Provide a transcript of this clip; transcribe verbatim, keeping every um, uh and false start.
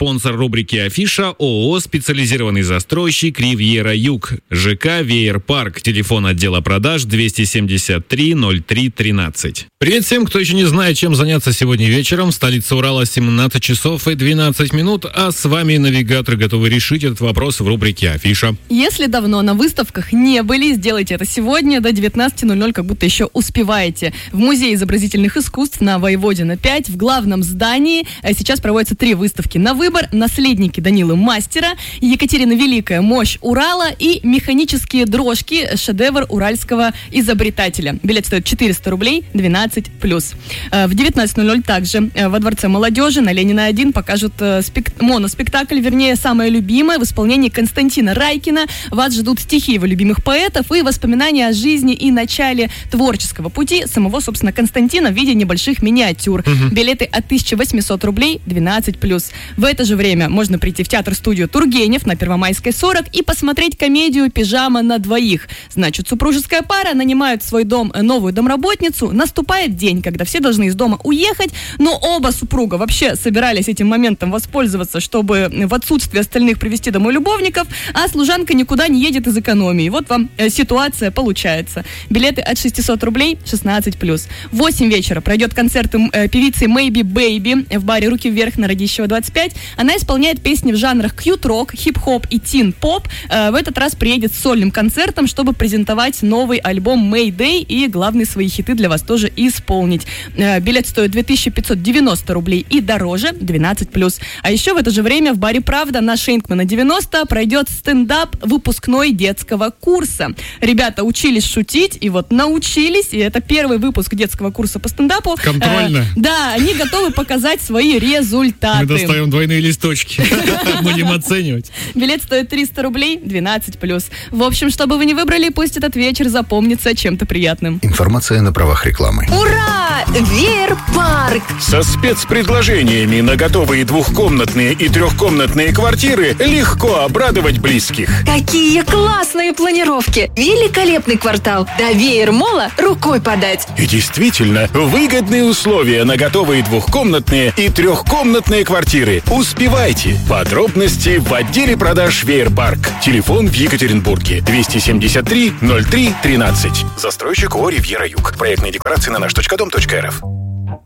Спонсор рубрики «Афиша» ООО «Специализированный застройщик Ривьера Юг». ЖК «Веер Парк». Телефон отдела продаж двести семьдесят три ноль три тринадцать. Привет всем, кто еще не знает, чем заняться сегодня вечером. В столице Урала семнадцать часов и двенадцать минут, а с вами навигатор, готовы решить этот вопрос в рубрике «Афиша». Если давно на выставках не были, сделайте это сегодня до девятнадцати ноль-ноль, как будто еще успеваете. В Музее изобразительных искусств на Воеводина пять в главном здании сейчас проводятся три выставки на выбор: «Наследники Данилы Мастера», «Екатерина Великая. Мощь Урала» и «Механические дрожки. Шедевр уральского изобретателя». Билет стоит четыреста рублей, двенадцать плюс. В девятнадцать ноль-ноль также во Дворце молодежи на Ленина один покажут спект... моноспектакль, вернее, самое любимое, в исполнении Константина Райкина. Вас ждут стихи его любимых поэтов и воспоминания о жизни и начале творческого пути самого, собственно, Константина в виде небольших миниатюр. Угу. Билеты от тысяча восемьсот рублей, двенадцать плюс. В это же время можно прийти в театр-студию Тургенев на Первомайской сорок и посмотреть комедию «Пижама на двоих». Значит, супружеская пара нанимают в свой дом новую домработницу. Наступает день, когда все должны из дома уехать, но оба супруга вообще собирались этим моментом воспользоваться, чтобы в отсутствие остальных привести домой любовников, а служанка никуда не едет из экономии. Вот вам э, ситуация получается. Билеты от шестисот рублей, шестнадцать плюс. В восемь вечера пройдет концерт э, певицы Maybe Baby в баре «Руки вверх» на Радищева двадцать пять. Она исполняет песни в жанрах кьют-рок, хип-хоп и тин-поп. Э, в этот раз приедет с сольным концертом, чтобы презентовать новый альбом Mayday и главные свои хиты для вас тоже исполнить. Э, билет стоит две тысячи пятьсот девяносто рублей и дороже, двенадцать плюс. А еще в это же время в баре «Правда» на Шейнкмана девяносто пройдет стендап выпускной детского курса. Ребята учились шутить, и вот научились, и это первый выпуск детского курса по стендапу. Контрольно. Э, да, они готовы показать свои результаты. Мы достаем двойные листочки. Будем оценивать. Билет стоит триста рублей, двенадцать плюс. В общем, чтобы вы не выбрали, пусть этот вечер запомнится чем-то приятным. Информация на правах рекламы. Ура! Веер Парк! Со спецпредложениями на готовые двухкомнатные и трехкомнатные квартиры легко обрадовать близких. Какие классные планировки! Великолепный квартал! До Веер-мола рукой подать! И действительно, выгодные условия на готовые двухкомнатные и трехкомнатные квартиры. Успевайте! Подробности в отделе продаж Веер Парк. Телефон в Екатеринбурге двести семьдесят три ноль три тринадцать. Застройщик ООО «Ривьера Юг». Проектные декларации на наш точка дом точка эр эф.